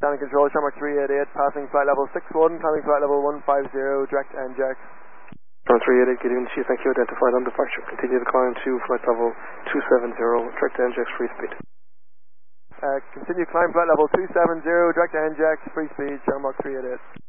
landing control, Shamrock 388, passing flight level 61, climbing flight level 150, direct NJAX. Shamrock 388, good evening to you, thank you, identified on departure. Continue the climb to flight level 270, direct NJAX, free speed. Continue climb flight level 270, direct NJAX, free speed, Shamrock 388.